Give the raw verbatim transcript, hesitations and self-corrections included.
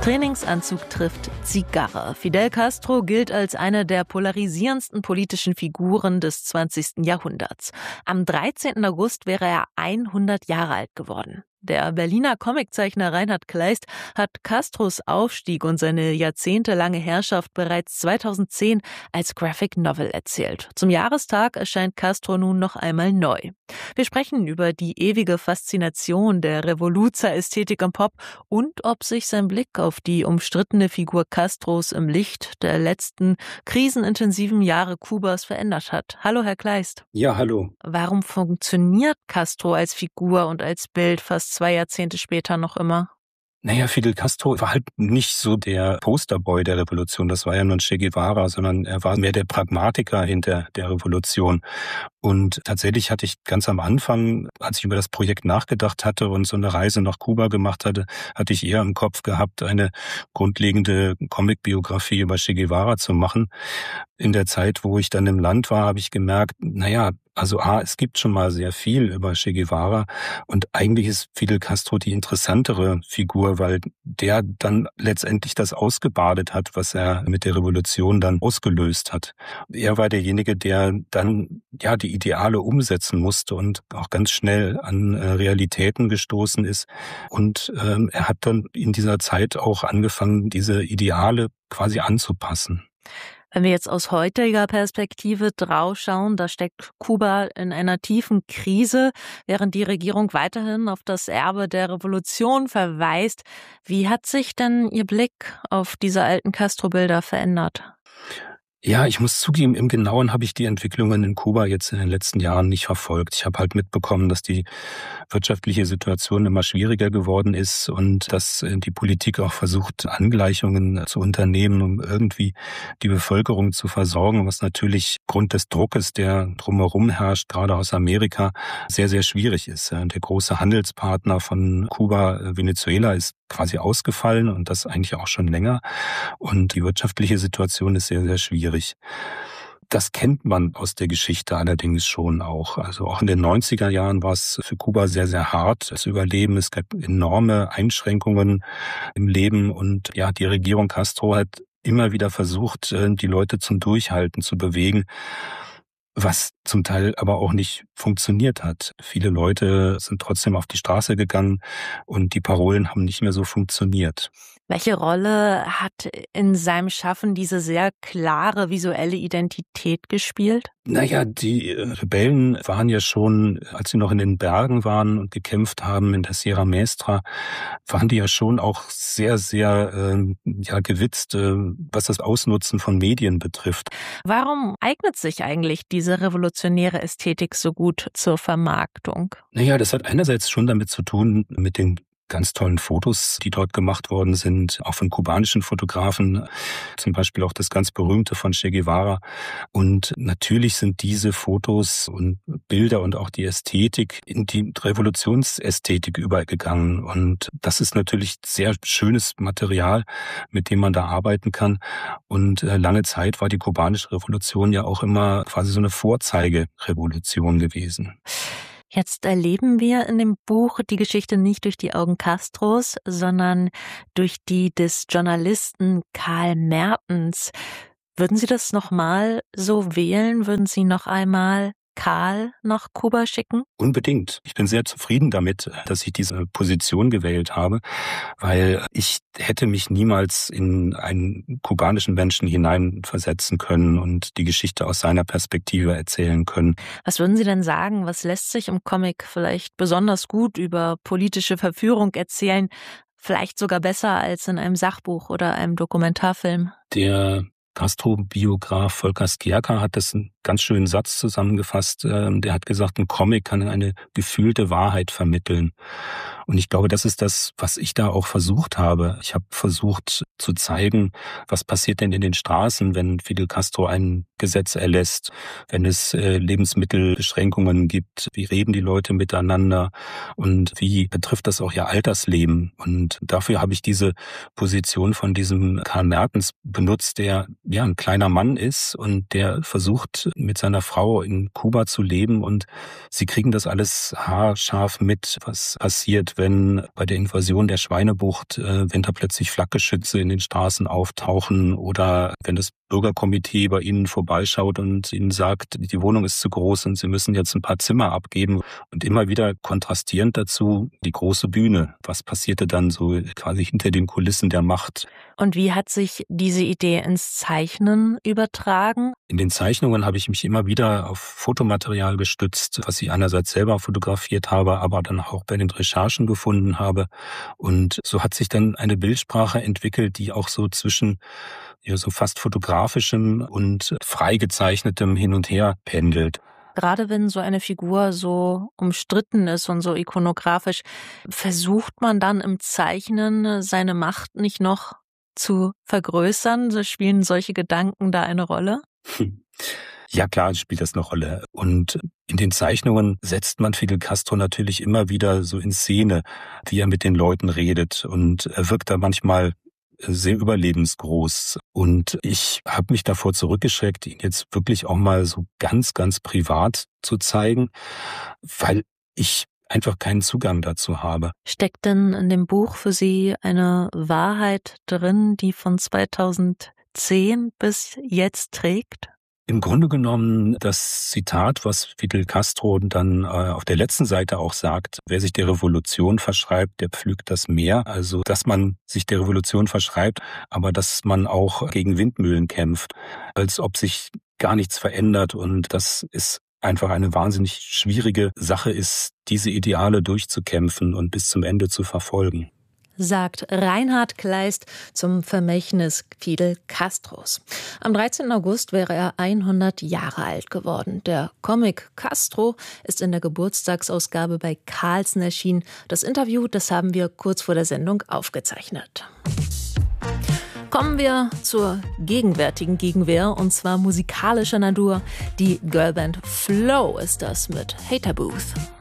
Trainingsanzug trifft Zigarre. Fidel Castro gilt als eine der polarisierendsten politischen Figuren des zwanzigsten Jahrhunderts. Am dreizehnten August wäre er hundert Jahre alt geworden. Der Berliner Comiczeichner Reinhard Kleist hat Castros Aufstieg und seine jahrzehntelange Herrschaft bereits zweitausendzehn als Graphic Novel erzählt. Zum Jahrestag erscheint Castro nun noch einmal neu. Wir sprechen über die ewige Faszination der Revoluzer-Ästhetik im Pop und ob sich sein Blick auf die umstrittene Figur Castros im Licht der letzten krisenintensiven Jahre Kubas verändert hat. Hallo, Herr Kleist. Ja, hallo. Warum funktioniert Castro als Figur und als Bild fast zwei Jahrzehnte später noch immer? Naja, Fidel Castro war halt nicht so der Posterboy der Revolution, das war ja nun Che Guevara, sondern er war mehr der Pragmatiker hinter der Revolution. Und tatsächlich hatte ich ganz am Anfang, als ich über das Projekt nachgedacht hatte und so eine Reise nach Kuba gemacht hatte, hatte ich eher im Kopf gehabt, eine grundlegende Comicbiografie über Che Guevara zu machen. In der Zeit, wo ich dann im Land war, habe ich gemerkt, naja, also A, es gibt schon mal sehr viel über Che Guevara und eigentlich ist Fidel Castro die interessantere Figur, weil der dann letztendlich das ausgebadet hat, was er mit der Revolution dann ausgelöst hat. Er war derjenige, der dann ja die Ideale umsetzen musste und auch ganz schnell an äh, Realitäten gestoßen ist. Und ähm, er hat dann in dieser Zeit auch angefangen, diese Ideale quasi anzupassen. Wenn wir jetzt aus heutiger Perspektive draufschauen, da steckt Kuba in einer tiefen Krise, während die Regierung weiterhin auf das Erbe der Revolution verweist. Wie hat sich denn Ihr Blick auf diese alten Castro-Bilder verändert? Ja, ich muss zugeben, im Genauen habe ich die Entwicklungen in Kuba jetzt in den letzten Jahren nicht verfolgt. Ich habe halt mitbekommen, dass die wirtschaftliche Situation immer schwieriger geworden ist und dass die Politik auch versucht, Angleichungen zu unternehmen, um irgendwie die Bevölkerung zu versorgen, was natürlich aufgrund des Druckes, der drumherum herrscht, gerade aus Amerika, sehr, sehr schwierig ist. Der große Handelspartner von Kuba, Venezuela, ist quasi ausgefallen und das eigentlich auch schon länger. Und die wirtschaftliche Situation ist sehr, sehr schwierig. Das kennt man aus der Geschichte allerdings schon auch. Also auch in den neunziger Jahren war es für Kuba sehr, sehr hart, das Überleben. Es gab enorme Einschränkungen im Leben und ja, die Regierung Castro hat immer wieder versucht, die Leute zum Durchhalten zu bewegen, was zum Teil aber auch nicht funktioniert hat. Viele Leute sind trotzdem auf die Straße gegangen und die Parolen haben nicht mehr so funktioniert. Welche Rolle hat in seinem Schaffen diese sehr klare visuelle Identität gespielt? Naja, die Rebellen waren ja schon, als sie noch in den Bergen waren und gekämpft haben in der Sierra Maestra, waren die ja schon auch sehr, sehr äh, ja, gewitzt, äh, was das Ausnutzen von Medien betrifft. Warum eignet sich eigentlich diese revolutionäre Ästhetik so gut zur Vermarktung? Naja, das hat einerseits schon damit zu tun, mit den ganz tollen Fotos, die dort gemacht worden sind, auch von kubanischen Fotografen, zum Beispiel auch das ganz berühmte von Che Guevara. Und natürlich sind diese Fotos und Bilder und auch die Ästhetik in die Revolutionsästhetik übergegangen. Und das ist natürlich sehr schönes Material, mit dem man da arbeiten kann. Und lange Zeit war die kubanische Revolution ja auch immer quasi so eine Vorzeigerevolution gewesen. Jetzt erleben wir in dem Buch die Geschichte nicht durch die Augen Castros, sondern durch die des Journalisten Karl Mertens. Würden Sie das nochmal so wählen? Würden Sie noch einmal Karl nach Kuba schicken? Unbedingt. Ich bin sehr zufrieden damit, dass ich diese Position gewählt habe, weil ich hätte mich niemals in einen kubanischen Menschen hineinversetzen können und die Geschichte aus seiner Perspektive erzählen können. Was würden Sie denn sagen, was lässt sich im Comic vielleicht besonders gut über politische Verführung erzählen, vielleicht sogar besser als in einem Sachbuch oder einem Dokumentarfilm? Der Castro-Biograf Volker Skierka hat das einen ganz schönen Satz zusammengefasst. Der hat gesagt, ein Comic kann eine gefühlte Wahrheit vermitteln. Und ich glaube, das ist das, was ich da auch versucht habe. Ich habe versucht zu zeigen, was passiert denn in den Straßen, wenn Fidel Castro ein Gesetz erlässt, wenn es äh, Lebensmittelbeschränkungen gibt, wie reden die Leute miteinander und wie betrifft das auch ihr Altersleben. Und dafür habe ich diese Position von diesem Karl Mertens benutzt, der ja ein kleiner Mann ist und der versucht, mit seiner Frau in Kuba zu leben und sie kriegen das alles haarscharf mit, was passiert, wenn bei der Invasion der Schweinebucht, äh, wenn da plötzlich Flakgeschütze in den Straßen auftauchen oder wenn das Bürgerkomitee bei Ihnen vorbeischaut und Ihnen sagt, die Wohnung ist zu groß und Sie müssen jetzt ein paar Zimmer abgeben. Und immer wieder kontrastierend dazu die große Bühne. Was passierte dann so quasi hinter den Kulissen der Macht? Und wie hat sich diese Idee ins Zeichnen übertragen? In den Zeichnungen habe ich mich immer wieder auf Fotomaterial gestützt, was ich einerseits selber fotografiert habe, aber dann auch bei den Recherchen gefunden habe. Und so hat sich dann eine Bildsprache entwickelt, die auch so zwischen ja, so fast fotografischem und frei gezeichnetem hin und her pendelt. Gerade wenn so eine Figur so umstritten ist und so ikonografisch, versucht man dann im Zeichnen seine Macht nicht noch zu vergrößern? So spielen solche Gedanken da eine Rolle? Ja klar, spielt das eine Rolle. Und in den Zeichnungen setzt man Fidel Castro natürlich immer wieder so in Szene, wie er mit den Leuten redet. Und er wirkt da manchmal sehr überlebensgroß. Und ich habe mich davor zurückgeschreckt, ihn jetzt wirklich auch mal so ganz, ganz privat zu zeigen, weil ich einfach keinen Zugang dazu habe. Steckt denn in dem Buch für Sie eine Wahrheit drin, die von zweitausendzehn bis jetzt trägt? Im Grunde genommen das Zitat, was Fidel Castro dann äh, auf der letzten Seite auch sagt, wer sich der Revolution verschreibt, der pflügt das Meer. Also, dass man sich der Revolution verschreibt, aber dass man auch gegen Windmühlen kämpft, als ob sich gar nichts verändert. Und das ist einfach eine wahnsinnig schwierige Sache ist, diese Ideale durchzukämpfen und bis zum Ende zu verfolgen. Sagt Reinhard Kleist zum Vermächtnis Fidel Castros. Am dreizehnten August wäre er hundert Jahre alt geworden. Der Comic Castro ist in der Geburtstagsausgabe bei Carlsen erschienen. Das Interview, das haben wir kurz vor der Sendung aufgezeichnet. Kommen wir zur gegenwärtigen Gegenwehr, und zwar musikalischer Natur. Die Girlband Flow ist das mit Hater Booth.